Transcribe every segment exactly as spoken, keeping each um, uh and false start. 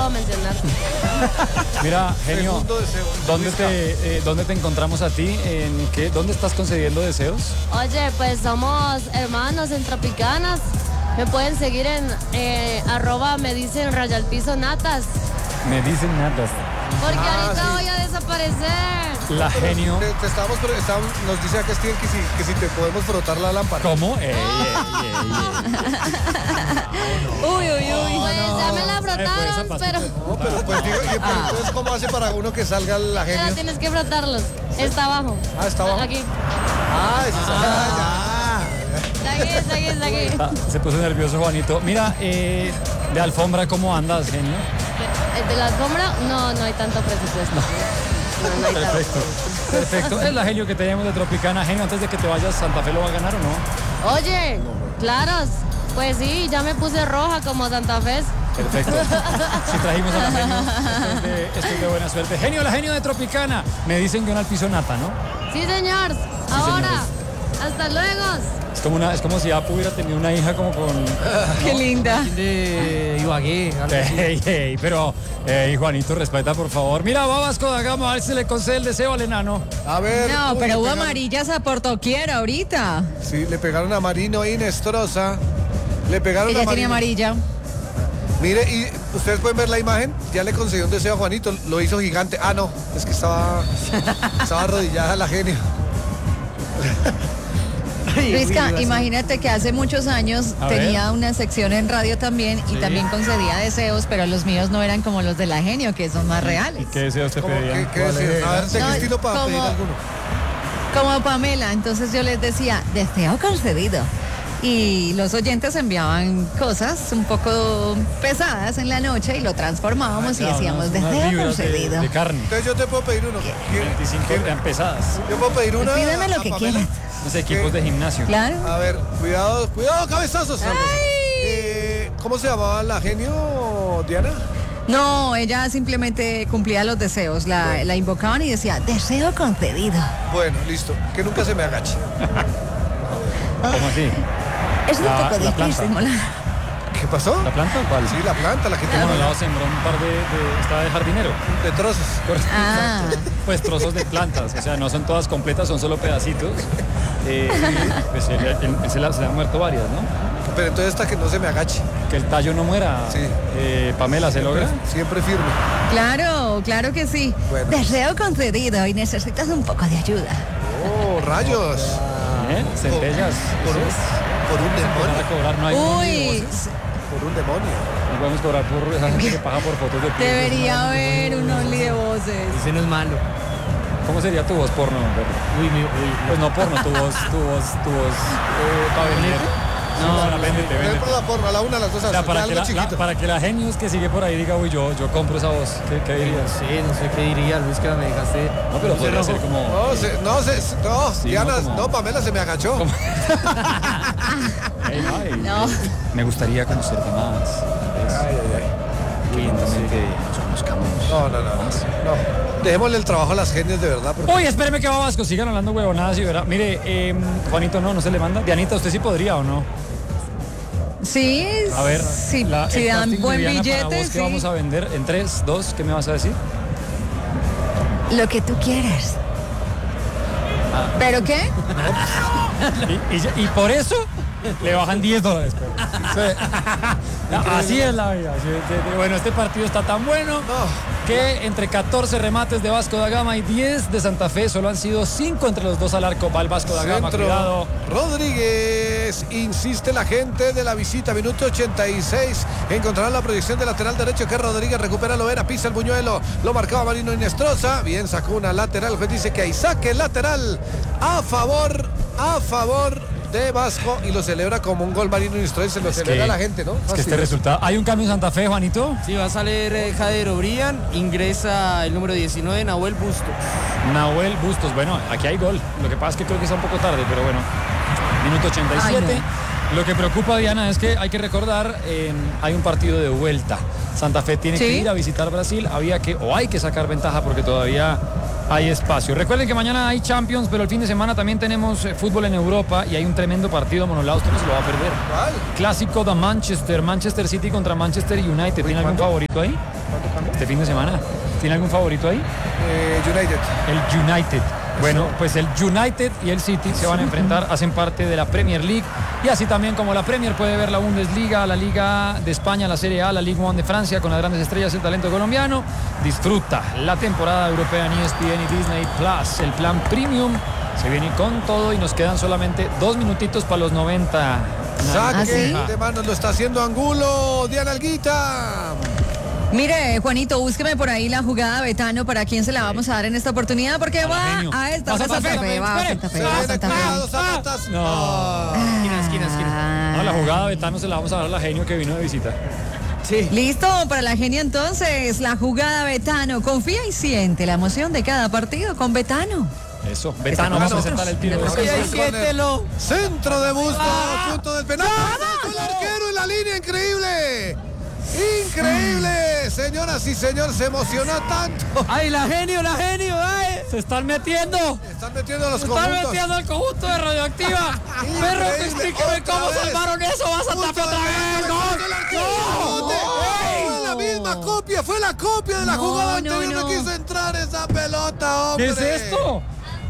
puedo mencionar. Mira, genio, Segundo deseo. ¿dónde te, eh, ¿dónde te encontramos a ti? ¿En qué, ¿Dónde estás concediendo deseos? Oye, pues somos hermanos en Tropicanas. Me pueden seguir en eh, arroba me dicen raya al piso natas. Me dicen natas. Porque Ah, ahorita sí. voy a desaparecer. La genio. Te, te estábamos, pero estábamos- nos dice acá Steven que si, que si te podemos frotar la lámpara. ¿Cómo? Ey, ey, ey, ey. Uy, uy, uy. Pues ya me la Ay, pues, frotaron, esa pero, No, pero pues digo, y- pero entonces ¿cómo hace para uno que salga la pero genio? tienes que frotarlos. Está abajo. Ah, está abajo. Aquí. Ah, ese es- ah, Está aquí, está aquí, está aquí. Ah, se puso nervioso Juanito. Mira, eh, de alfombra, ¿cómo andas, genio? ¿El de la alfombra? No, no hay tanto presupuesto. No, no hay tanto. Perfecto. Perfecto. Es la genio que tenemos de Tropicana. Genio, antes de que te vayas, ¿Santa Fe lo va a ganar o no? Oye, claros. Pues sí, ya me puse roja como Santa Fe. Perfecto. Si trajimos a la genio, esto es, de, esto es de buena suerte. Genio, la genio de Tropicana. Me dicen que una al piso nata, ¿no? Sí, señor. Ahora. Hasta luego. Es como, una, es como si Apu hubiera tenido una hija como con... Qué linda. De Ibagué. algo así. Ey, ey, pero, ey, Juanito, respeta, por favor. Mira, va Vasco da Gama, a ver si le concede el deseo al enano. a ver. No, uy, pero le hubo pegaron- amarillas a por doquier ahorita. Sí, le pegaron a Marino y Nestroza. Le pegaron Ella a tiene Marino. amarilla. Mire, y ustedes pueden ver la imagen. Ya le concedió un deseo a Juanito. Lo hizo gigante. Ah, no. Es que estaba, estaba arrodillada la genio. Luisca, imagínate que hace muchos años A tenía ver. una sección en radio también y también concedía deseos, pero los míos no eran como los de la genio, que son más reales. ¿Qué deseos te ¿Cómo, ¿Qué, pedían? qué decir? A ver, ¿de No, qué estilo para como- pedir alguno? Como Pamela, entonces yo les decía, deseo concedido. Y los oyentes enviaban cosas un poco pesadas en la noche y lo transformábamos y Claro, decíamos, unas- unas deseo libras de, concedido. de carne. Entonces yo te puedo pedir uno. ¿Quién- veinticinco quién- eran pesadas. Yo puedo pedir una. Pídeme lo a que Pamela? quieras. Los equipos de gimnasio. Claro. A ver, cuidado, cuidado, cabezazos. Eh, ¿Cómo se llamaba la genio, Diana? No, ella simplemente cumplía los deseos, la, la invocaban y decía, deseo concedido. Bueno, listo. Que nunca se me agache. ¿Cómo así? Es un La- poco la difícil, planta. Mola. ¿Qué pasó? ¿La planta o cuál? Sí, la planta, la que Como tengo al lado sembró un par de, de... Estaba de jardinero. de trozos. Ah, Pues trozos de plantas, o sea, no son todas completas, son solo pedacitos. Eh, pues él, él- él se, le, se le han muerto varias, ¿no? Pero entonces hasta que no se me agache. Que el tallo no muera. Sí. Eh, Pamela, ¿se logra? Siempre firme. claro, claro que sí. Bueno. Deseo concedido y necesitas un poco de ayuda. Oh, rayos. ¿Eh? Centellas. Por un, por un Para demonio. cobrar, no hay Uy, Por un demonio. No podemos cobrar por esa gente que paga por fotos de debería haber un only de voces. Ese no es malo. ¿Cómo sería tu voz porno? Pedro? Uy, mi, uy. Pues no porno, tu voz, tu voz, tu voz eh, para vender. No, Sí, no, véndete, Ven véndete. por la porno, a la una, a las dos, a O sea, las para tres, que, la, algo la- chiquito. para que la genius que sigue por ahí diga, uy, yo, yo compro esa voz. ¿Qué, qué No dirías? sé, no sé qué diría, Luis, que me dejaste. No, pero podría ser como... No, se, no, se, no, Sí, Diana, no, como- no, Pamela se me agachó. Ey, ay, No. Me gustaría conocerte más. Ay, ay, ay. Que lentamente nos conozcamos. No, no, no, no. Dejémosle el trabajo a las genios de verdad. Porque... Uy, espéreme que va Vasco, sigan hablando huevonadas y verá. Mire, eh, Juanito, no, no se le manda. Dianita, ¿usted sí podría o no? Sí, A ver, sí, la- si el dan casting de buen Diana para billete, vos, ¿qué sí. vamos a vender? En tres, dos, ¿qué me vas a decir? Lo que tú quieras. Ah. ¿Pero qué? Y, y- y por eso le bajan diez dólares. pero. No, así es la vida. así es, de- de- Bueno, este partido está tan bueno que entre catorce remates de Vasco da Gama y diez de Santa Fe, solo han sido cinco entre los dos al arco. Va el Vasco da Gama, Centro. cuidado. Rodríguez, insiste la gente de la visita, minuto ochenta y seis, encontrará la proyección de lateral derecho que Rodríguez recupera Lovera, pisa el buñuelo, lo marcaba Marino Inestrosa, bien sacó una lateral, el juez dice que hay saque lateral a favor, a favor de Vasco y lo celebra como un gol Marino Inestrosa, se lo celebra que- la gente, ¿no? Es que este Fácil. resultado. ¿Hay un cambio en Santa Fe, Juanito? Sí, va a salir eh, Jader Obrian, ingresa el número diecinueve, Nahuel Bustos. Nahuel Bustos. Bueno, aquí hay gol. Lo que pasa es que creo que está un poco tarde, pero bueno. Minuto ochenta y siete. Ay, Lo que preocupa, Diana, es que hay que recordar, eh, hay un partido de vuelta. Santa Fe tiene ¿Sí? que ir a visitar Brasil, había que, o hay que sacar ventaja porque todavía hay espacio. Recuerden que mañana hay Champions, pero el fin de semana también tenemos eh, fútbol en Europa y hay un tremendo partido, Monolao, usted no se lo va a perder. ¿Cuál? Clásico de Manchester, Manchester City contra Manchester United. ¿Tiene algún favorito ahí? Este fin de semana. ¿Tiene algún favorito ahí? Eh, United. El United. Bueno, pues el United y el City se van a enfrentar, hacen parte de la Premier League y así también como la Premier puede ver la Bundesliga, la Liga de España, la Serie A, la Ligue uno de Francia con las grandes estrellas y el talento colombiano. Disfruta la temporada europea en E S P N y Disney Plus. El plan Premium se viene con todo y nos quedan solamente dos minutitos para los noventa. Saque ¿Ah, sí? de manos lo está haciendo Angulo. Diana Alguita. Mire, Juanito, búsqueme por ahí la jugada Betano para quién se la vamos a dar en esta oportunidad, porque A la va genio. a esta Va va a Santa Santa Fe. Fe, va a Espere. Santa Fe, Se va a viene Santa Fe. cuidado, Zapatas. No. Esquina, esquina, esquina. No, la jugada de Betano se la vamos a dar a la Genio que vino de visita. Sí. Listo, para la genia entonces, la jugada Betano. Confía y siente la emoción de cada partido con Betano. Eso, Betano, vamos a presentar el tiro. Está Oye, con ahí el siéntelo. Centro de Busto, punto del penal. Sacó el arquero en la línea, increíble. Increíble, señoras y señores, se emociona tanto. Ay, la genio, la genio, ay. Se están metiendo. Están metiendo los Se están conjuntos. metiendo al conjunto de Radioactiva. Perro, Increíble, explíqueme otra cómo vez. salvaron eso. Va a Santa Fe Punto otra del vez. penal, ¡Gol! el arquero, ¡No! rebote. Fue la misma copia, fue la copia de la No, jugada no, anterior. No no. quiso entrar esa pelota, ¿Qué hombre. es esto?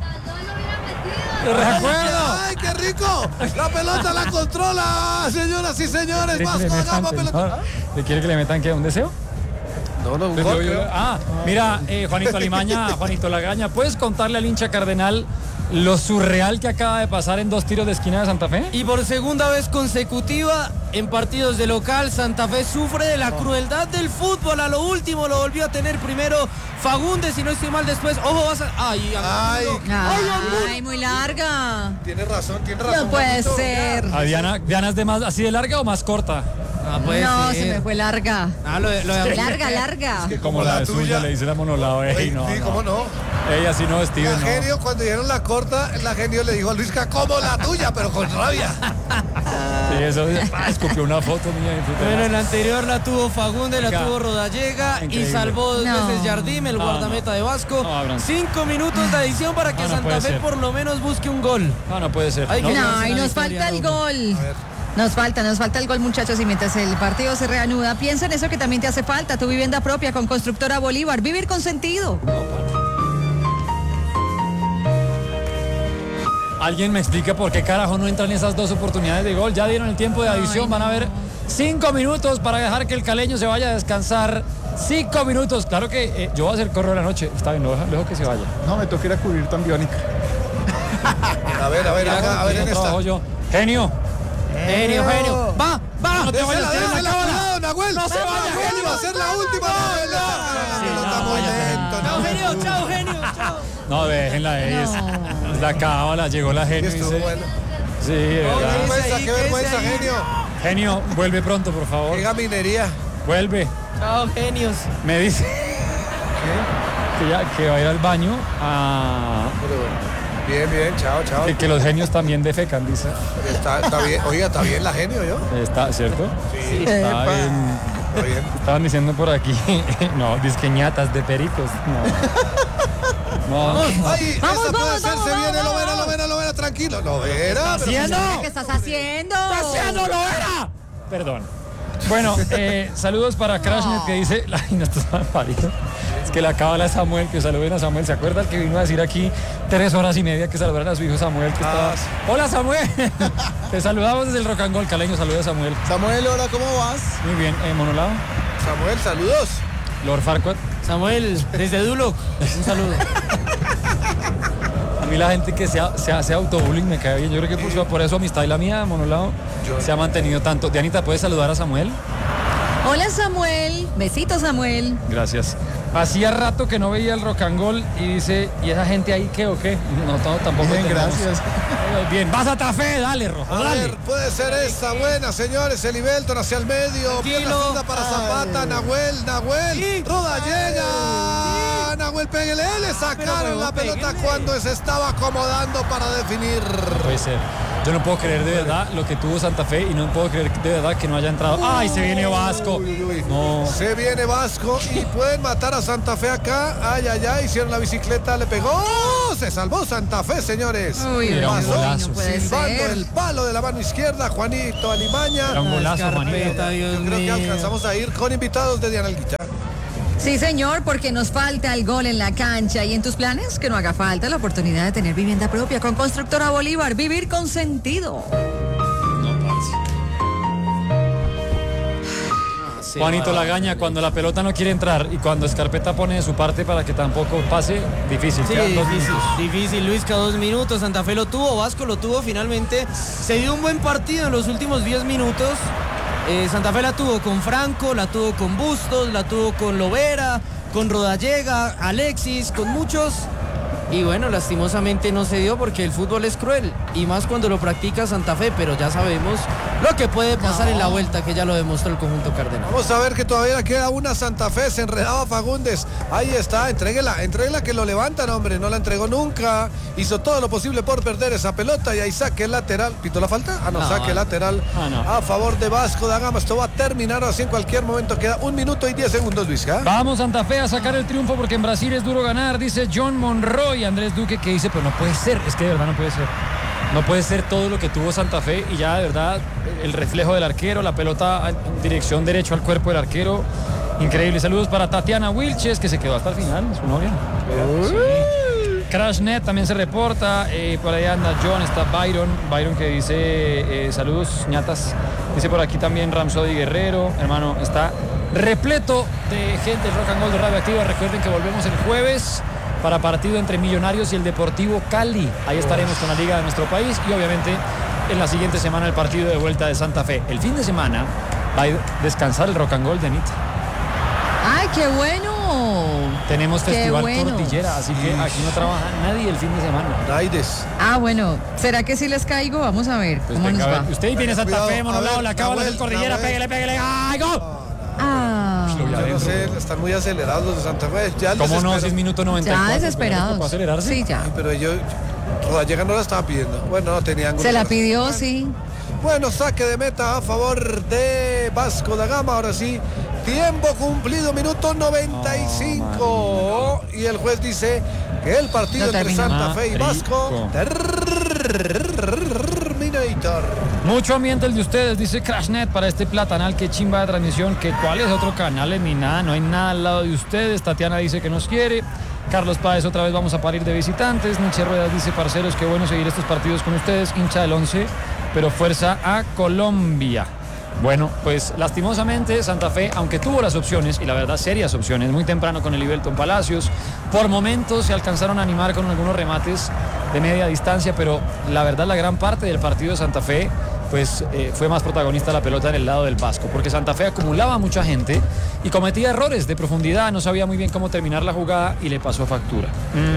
¿Te recuerdo? ¡Ay, qué rico! La pelota la controla, señoras y señores. ¿Quiere Más que le metan, gama pelota. señor? ¿Le quiere que le metan qué? ¿Un deseo? No, no, un Pues gol, yo- yo- creo. ah, mira, eh, Juanito Alimaña, Juanito Lagaña, ¿puedes contarle al hincha cardenal lo surreal que acaba de pasar en dos tiros de esquina de Santa Fe? Y por segunda vez consecutiva en partidos de local, Santa Fe sufre de la crueldad del fútbol. A lo último lo volvió a tener primero Fagundes, si no estoy mal después. Ojo, vas a... Ay, Ay, Angulo. Ay, muy larga. tiene razón, tiene razón. No puede Juanito. ser. ¿A Diana, Diana es de más, así de larga o más corta? Ah, puede No, ser. se me fue larga. Ah, lo de, lo de- Larga, larga. que Como como la la de tuya. suya, le dice la monolado. Ey, Ey, no, sí, no. cómo no. Ella sí no, La Steven, no. genio, cuando dijeron la corta, la genio le dijo a Luisca, como la tuya, pero con rabia. Sí, eso ah, escupió una foto mía. y fue- Bueno, en la anterior la tuvo Fagundes, la Venga. tuvo Rodallega y Increíble. salvó dos No. veces Jardim, el No, guardameta no. de Vasco. No, Abraham. Cinco minutos de adición para que No, no Santa puede Fe ser. por lo menos busque un gol. No, no puede ser. Hay No, que- No, y la nos victoria, falta el Romo. gol. Nos falta, nos falta el gol, muchachos, y mientras el partido se reanuda, piensa en eso que también te hace falta, tu vivienda propia con Constructora Bolívar, vivir con sentido. Alguien me explica por qué carajo no entran esas dos oportunidades de gol. Ya dieron el tiempo de adición. Ay, Van a haber cinco minutos para dejar que el caleño se vaya a descansar. Cinco minutos. Claro que eh, yo voy a hacer correo de la noche. Está bien, lo dejo, lo dejo que se vaya. No, me toca ir a cubrir tan biónica. A ver, a ver, Mira, acá, a ver ¿cómo en esta. trabajo yo? Genio. Genio, genio. Va, va. No te vayas, Désela, tiene la désela, cámara. cuidado, Nahuel. No se vaya, Nahuel, genio. va a ser la última. Nahuel, la Sí, pelota no, muy váyase. lento, Chao, Nahuel. genio, chao, genio, chao. No, déjenla. Es, es la cábala. Llegó la Y genio. y estuvo dice- bueno. Sí, de Qué verdad. vergüenza, ahí, qué quédese vergüenza, ahí. genio. Genio, vuelve pronto, por favor. Qué gaminería. Vuelve. Chao, genios. Me dice que, ya, que va a ir al baño a... Pero bueno. Bien, bien, chao, chao. Que, que los genios también defecan, dice. Está, está bien, oiga, está bien la genio, ¿yo? Está, ¿cierto? Sí, Está bien. está bien. Estaban diciendo por aquí, no, disqueñatas de pericos. No. No. Ay, Vamos, esa puede vamos, ser, vamos, se viene, vamos, Lovera, vamos. Lovera, Lovera, tranquilo. Lovera, pero haciendo? ¿Qué estás haciendo? ¡Haciendo lo era! Perdón. Bueno, eh, saludos para Crashnet que dice, ay, no estás mal parido. Es que la cábala de Samuel, que saluden a Samuel. ¿Se acuerda el que vino a decir aquí tres horas y media que saludaran a su hijo Samuel? Que estaba... Hola Samuel. Te saludamos desde el Rock and Roll, caleño, saluda a Samuel. Samuel, hola, ¿cómo vas? Muy bien, eh, Monolado, Samuel, saludos. Lord Farquaad. Samuel, desde Duloc, un saludo. A mí la gente que se, ha- se hace autobullying me cae bien. Yo creo que por, su- por eso amistad y la mía, Monolado, Yo- se ha mantenido tanto. Dianita, ¿puedes saludar a Samuel? Hola Samuel, besitos Samuel. Gracias. Hacía rato que no veía el Rock and Roll y dice, ¿y esa gente ahí qué o qué? No, no, tampoco Bien, tenemos. gracias. Eh, Bien, vas a Tafé, dale, Rojo, A dale. ver, puede ser esta buena, señores. Elivelton hacia el medio. Pierna Tranquilo. zurda para Zapata. Nahuel, Nahuel. Sí. Roda llega. Nahuel, pégale. Le sacaron Pero, la pelota péguele. cuando se estaba acomodando para definir. Puede ser. Yo no puedo creer de verdad lo que tuvo Santa Fe y no puedo creer de verdad que no haya entrado. ¡Ay, se viene Vasco! Uy, uy, uy. No. Se viene Vasco y pueden matar a Santa Fe acá. Ay, ay, ay, hicieron la bicicleta, le pegó. ¡Oh! Se salvó Santa Fe, señores. Uy, Era un Pasó golazo. no puede silbando ser. el palo de la mano izquierda, Juanito Alimaña. Era un golazo, Juanito. Carpeta, Dios Yo creo que mío. alcanzamos a ir con invitados de Diana Alguita. Sí, señor, porque nos falta el gol en la cancha. ¿Y en tus planes? Que no haga falta la oportunidad de tener vivienda propia con Constructora Bolívar. Vivir con sentido. No, parce. Sí, Juanito va. Lagaña, cuando la pelota no quiere entrar y cuando Escarpeta pone de su parte para que tampoco pase, difícil. Sí, Quedan dos difícil, minutos. difícil, Luisca, dos minutos. Santa Fe lo tuvo, Vasco lo tuvo finalmente. Se dio un buen partido en los últimos diez minutos. Eh, Santa Fe la tuvo con Franco, la tuvo con Bustos, la tuvo con Lovera, con Rodallega, Alexis, con muchos. Y bueno, lastimosamente no se dio porque el fútbol es cruel. Y más cuando lo practica Santa Fe, pero ya sabemos lo que puede pasar No. en la vuelta, que ya lo demostró el conjunto cardenal. Vamos a ver que todavía queda una Santa Fe, se enredaba Fagundes. Ahí está, entréguela, entréguela que lo levantan, hombre, no la entregó nunca. Hizo todo lo posible por perder esa pelota y ahí saque lateral. ¿Pitó la falta? Ah, no, No, saque no. lateral Ah, no. a favor de Vasco da Gama. Esto va a terminar así en cualquier momento. Queda un minuto y diez segundos, Luis. ¿Ah? Vamos Santa Fe a sacar el triunfo porque en Brasil es duro ganar, dice John Monroy. Andrés Duque que dice, pero no puede ser, es que de verdad no puede ser. No puede ser todo lo que tuvo Santa Fe y ya de verdad el reflejo del arquero, la pelota en dirección derecho al cuerpo del arquero. Increíble. Saludos para Tatiana Wilches que se quedó hasta el final, su novia. Sí. Crashnet también se reporta, eh, por ahí anda John, está Byron, Byron que dice eh, saludos ñatas, dice por aquí también Ramsody Guerrero, hermano, está repleto de gente, Rock and Gold de Radio Activa. Recuerden que volvemos el jueves para partido entre Millonarios y el Deportivo Cali, ahí estaremos con la liga de nuestro país y obviamente en la siguiente semana el partido de vuelta de Santa Fe. El fin de semana va a descansar el Rock and Gold de Anita. ¡Ay, qué bueno! Tenemos Qué Festival bueno. Cordillera, así que aquí no trabaja nadie el fin de semana. Naides. Ah, bueno, ¿será que si les caigo? Vamos a ver Pues cómo venga, nos a va. ver, usted viene a Santa Cuidado, Fe, a monolado, ver, la cábala Nahuel, del Cordillera, Nahuel. pégale, pégale, ¡ay, gol! Ah, Lo vi Yo no adentro. sé, están muy acelerados los de Santa Fe. Ya ¿Cómo no? desespero. Si es minuto noventa y cuatro. ya ¿Tocó desesperados. acelerarse? Sí, ya. Ay, pero yo, Rodallega no la estaba pidiendo. Bueno, no tenía ángulo. Se la pidió, sí. Bueno, saque de meta a favor de Vasco da Gama. Ahora sí, tiempo cumplido, minuto noventa y cinco. Y el juez dice que el partido No entre terminó. Santa Fe y Vasco Rico. terminator. Mucho ambiente el de ustedes, dice Crashnet, para este platanal, que chimba de transmisión, que cuál es otro canal, ni nada, no hay nada al lado de ustedes. Tatiana dice que nos quiere. Carlos Páez, otra vez vamos a parir de visitantes. Nietzsche Ruedas dice, parceros, qué bueno seguir estos partidos con ustedes, hincha del once, pero fuerza a Colombia. Bueno, pues lastimosamente Santa Fe, aunque tuvo las opciones, y la verdad serias opciones, muy temprano con el Ibelton Palacios, por momentos se alcanzaron a animar con algunos remates de media distancia, pero la verdad la gran parte del partido de Santa Fe pues eh, fue más protagonista la pelota en el lado del Vasco, porque Santa Fe acumulaba mucha gente y cometía errores de profundidad, no sabía muy bien cómo terminar la jugada y le pasó factura.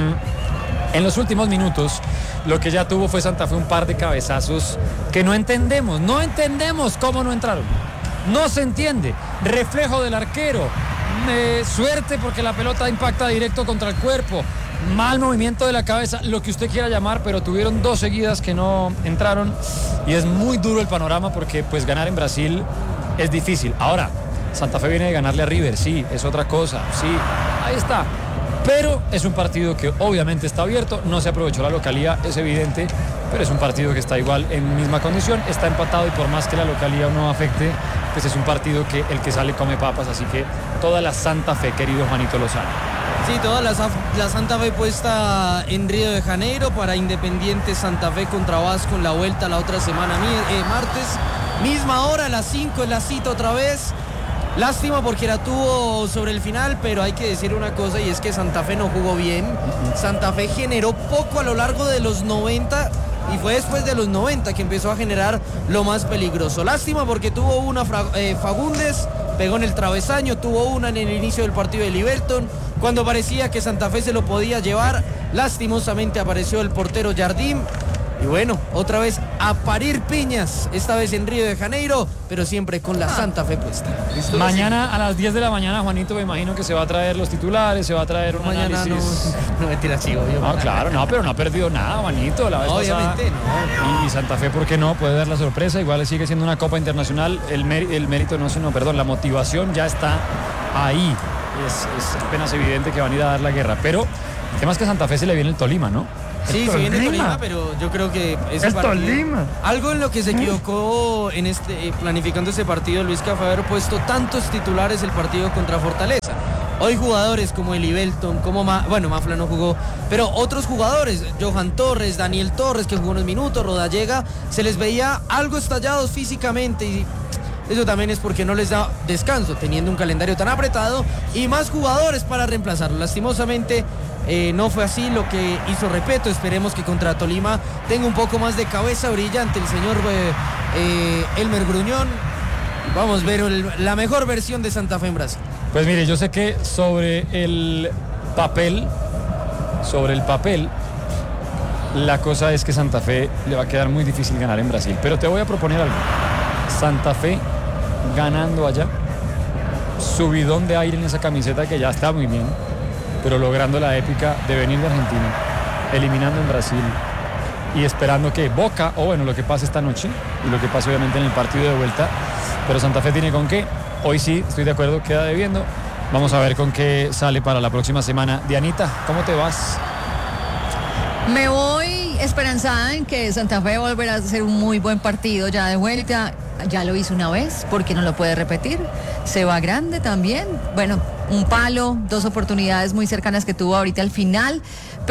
Mm. En los últimos minutos, lo que ya tuvo fue Santa Fe un par de cabezazos que no entendemos, no entendemos cómo no entraron. No se entiende. Reflejo del arquero, eh, suerte porque la pelota impacta directo contra el cuerpo, mal movimiento de la cabeza, lo que usted quiera llamar, pero tuvieron dos seguidas que no entraron y es muy duro el panorama porque pues ganar en Brasil es difícil. Ahora, Santa Fe viene de ganarle a River, sí, es otra cosa, sí, ahí está. Pero es un partido que obviamente está abierto, no se aprovechó la localía, es evidente, pero es un partido que está igual en misma condición, está empatado y por más que la localía no afecte, pues es un partido que el que sale come papas, así que toda la Santa Fe, querido Juanito Lozano. Sí, toda la, la Santa Fe puesta en Río de Janeiro para Independiente Santa Fe contra Vasco en la vuelta la otra semana, eh, martes, misma hora, a las cinco en la cita otra vez. Lástima porque la tuvo sobre el final, pero hay que decir una cosa y es que Santa Fe no jugó bien. Santa Fe generó poco a lo largo de los noventa y fue después de los noventa que empezó a generar lo más peligroso. Lástima porque tuvo una eh, Fagundes, pegó en el travesaño, tuvo una en el inicio del partido de Ibelton, cuando parecía que Santa Fe se lo podía llevar. Lastimosamente apareció el portero Jardín Y bueno, otra vez a parir piñas, esta vez en Río de Janeiro, pero siempre con la Santa Fe puesta. Mañana a las diez de la mañana, Juanito, me imagino que se va a traer los titulares, se va a traer un Mañana análisis. no, no me tiras, chico. Yo, No, claro, no, pero no ha perdido nada, Juanito. La vez Obviamente pasada. no. Y, y Santa Fe, ¿por qué no? Puede dar la sorpresa. Igual sigue siendo una Copa Internacional. El, mér- el mérito, no, sino, perdón, la motivación ya está ahí. Es, es apenas evidente que van a ir a dar la guerra. Pero el tema es que a Santa Fe se le viene el Tolima, ¿no? Sí, se viene Tolima, pero yo creo que ese El partido, Tolima. algo en lo que se equivocó en este eh, planificando ese partido Luis, que fue haber puesto tantos titulares el partido contra Fortaleza. Hoy jugadores como Eli Belton, como Ma, bueno, Mafla no jugó, pero otros jugadores, Johan Torres, Daniel Torres, que jugó unos minutos, Rodallega, se les veía algo estallados físicamente, y eso también es porque no les da descanso, teniendo un calendario tan apretado y más jugadores para reemplazarlo. Lastimosamente eh, no fue así lo que hizo Repeto. Esperemos que contra Tolima tenga un poco más de cabeza brillante el señor eh, eh, Elmer Gruñón. Vamos a ver el, la mejor versión de Santa Fe en Brasil. Pues mire, yo sé que sobre el papel, sobre el papel, la cosa es que Santa Fe le va a quedar muy difícil ganar en Brasil. Pero te voy a proponer algo. Santa Fe ganando allá, subidón de aire en esa camiseta que ya está muy bien, pero logrando la épica de venir de Argentina, eliminando en Brasil y esperando que Boca, o bueno, lo que pase esta noche y lo que pase obviamente en el partido de vuelta, pero Santa Fe tiene con qué. Hoy sí, estoy de acuerdo, queda debiendo. Vamos a ver con qué sale para la próxima semana. Dianita, ¿cómo te vas? Me voy esperanzada en que Santa Fe volverá a hacer un muy buen partido ya de vuelta. Ya lo hizo una vez, ¿por qué no lo puede repetir? Se va grande también. Bueno, un palo, dos oportunidades muy cercanas que tuvo ahorita al final.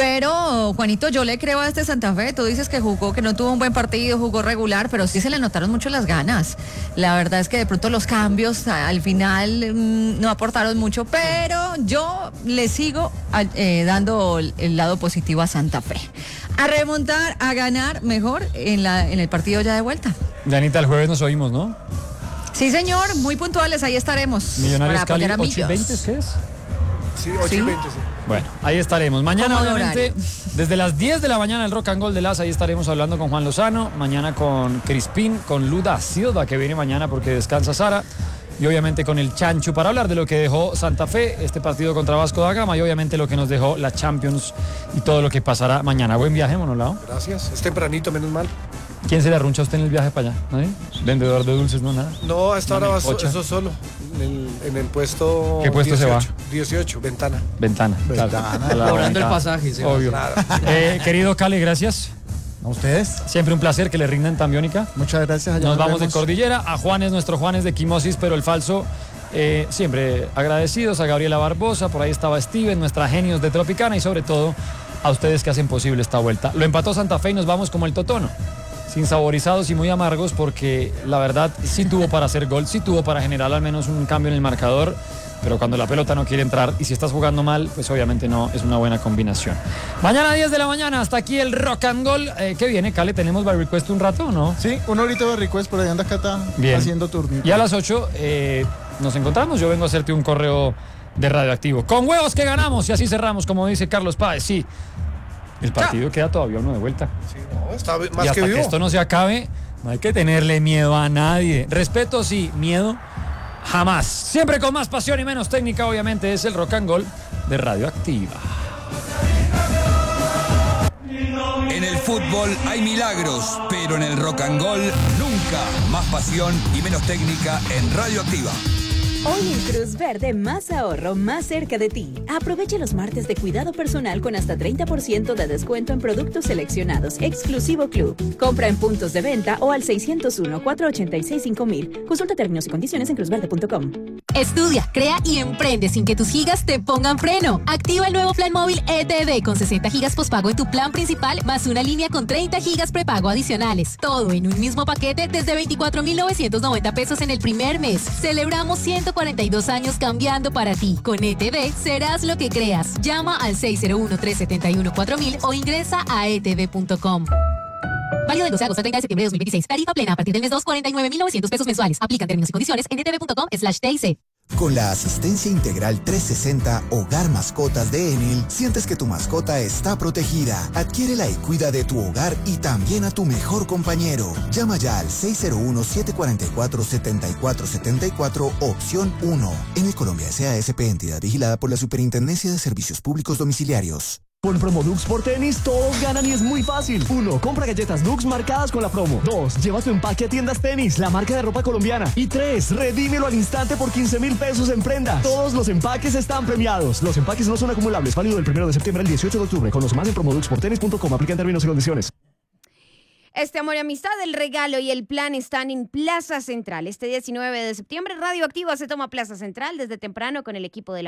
Pero, Juanito, yo le creo a este Santa Fe. Tú dices que jugó, que no tuvo un buen partido, jugó regular, pero sí se le notaron mucho las ganas. La verdad es que de pronto los cambios al final mmm, no aportaron mucho, pero yo le sigo eh, dando el, el lado positivo a Santa Fe. A remontar, a ganar mejor en, la, en el partido ya de vuelta. Dianita, el jueves nos oímos, ¿no? Sí, señor, muy puntuales, ahí estaremos. Millonarios para Cali, apoyar a ocho y veinte, Millos. ¿qué es? Sí, ocho y veinte, sí. Bueno, ahí estaremos. Mañana, Cómodo obviamente, horario. desde las diez de la mañana, el Rock and Gold de Las, ahí estaremos hablando con Juan Lozano. Mañana con Crispín, con Luda Silva, que viene mañana porque descansa Sara. Y obviamente con el Chanchu para hablar de lo que dejó Santa Fe, este partido contra Vasco da Gama, y obviamente lo que nos dejó la Champions y todo lo que pasará mañana. Buen viaje, Monolao. Gracias. Es tempranito, menos mal. ¿Quién se le arruncha a usted en el viaje para allá? ¿Nadie? ¿Vendedor de dulces? No, nada. No, a esta hora Una va so- melcocha. eso solo. En el, en el puesto. ¿Qué puesto se va? dieciocho, ventana. Ventana. Ventana. Claro. La Cobrando el ventana. pasaje, se va. Obvio. Eh, querido Cali, gracias. ¿A ustedes? Siempre un placer que le rindan tan biónica. Muchas gracias. Allá Nos vamos de vemos. Cordillera. A Juanes, nuestro Juanes de Quimosis, pero el falso. Eh, siempre agradecidos a Gabriela Barbosa, por ahí estaba Steven, nuestra genios de Tropicana, y sobre todo a ustedes que hacen posible esta vuelta. Lo empató Santa Fe y nos vamos como el Totono, sin saborizados y muy amargos, porque la verdad sí tuvo para hacer gol, sí tuvo para generar al menos un cambio en el marcador, pero cuando la pelota no quiere entrar y si estás jugando mal, pues obviamente no es una buena combinación. Mañana a diez de la mañana, hasta aquí el Rock and Gold. Eh, ¿Qué viene, Cale? ¿Tenemos by request un rato o no? Sí, un horito de request, por ahí anda Cata Bien. haciendo turnito. Y a las ocho eh, nos encontramos. Yo vengo a hacerte un correo de Radioactivo. Con huevos que ganamos, y así cerramos, como dice Carlos Páez. Sí, el partido queda todavía uno de vuelta. Sí, no, está más y que hasta que, vivo. esto no se acabe, no hay que tenerle miedo a nadie. Respeto sí, miedo jamás. Siempre con más pasión y menos técnica, obviamente, es el Rock and Gold de Radioactiva. En el fútbol hay milagros, pero en el rock and roll nunca. Más pasión y menos técnica en Radioactiva. Hoy en Cruz Verde, más ahorro, más cerca de ti. Aprovecha los martes de cuidado personal con hasta treinta por ciento de descuento en productos seleccionados. Exclusivo Club. Compra en puntos de venta o al seiscientos uno, cuatrocientos ochenta y seis, cinco mil. Consulta términos y condiciones en cruz verde punto com. Estudia, crea y emprende sin que tus gigas te pongan freno. Activa el nuevo plan móvil E T V con sesenta gigas pospago en tu plan principal, más una línea con treinta gigas prepago adicionales. Todo en un mismo paquete desde veinticuatro mil novecientos noventa pesos en el primer mes. Celebramos ciento cuarenta y dos años cambiando para ti. Con E T V serás lo que creas. Llama al seis cero uno, tres siete uno, cuatro mil o ingresa a e t v punto com. Válido del doce de agosto al treinta de septiembre de dos mil veintiséis. Tarifa plena a partir del mes dos, cuarenta y nueve mil novecientos pesos mensuales. Aplican términos y condiciones en e t v punto com slash t i c. Con la asistencia integral trescientos sesenta Hogar Mascotas de Enel, sientes que tu mascota está protegida. Adquiérela y cuida de tu hogar y también a tu mejor compañero. Llama ya al seis cero uno, siete cuatro cuatro, siete cuatro siete cuatro, opción uno. Enel Colombia S A S P, entidad vigilada por la Superintendencia de Servicios Públicos Domiciliarios. Con Promodux por tenis, todos ganan y es muy fácil. uno. Compra galletas Dux marcadas con la promo. dos. Lleva tu empaque a Tiendas Tenis, la marca de ropa colombiana. Y tres. Redímelo al instante por quince mil pesos en prendas. Todos los empaques están premiados. Los empaques no son acumulables. Válido del primero de septiembre al dieciocho de octubre. Conoce más en promodux por tenis punto com. Aplican términos y condiciones. Este Amor y Amistad, el regalo y el plan están en Plaza Central. Este diecinueve de septiembre, Radioactiva se toma Plaza Central desde temprano con el equipo de la